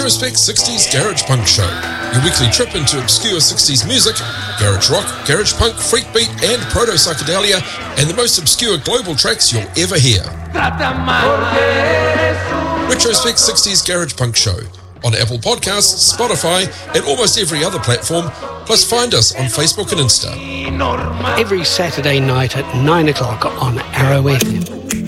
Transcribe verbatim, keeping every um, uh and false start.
Retrospect sixties Garage Punk Show, your weekly trip into obscure sixties music, garage rock, garage punk, freak beat and proto-psychedelia, and the most obscure global tracks you'll ever hear. Retrospect sixties Garage Punk Show, on Apple Podcasts, Spotify and almost every other platform, plus find us on Facebook and Insta. Every Saturday night at nine o'clock on Arrow F M.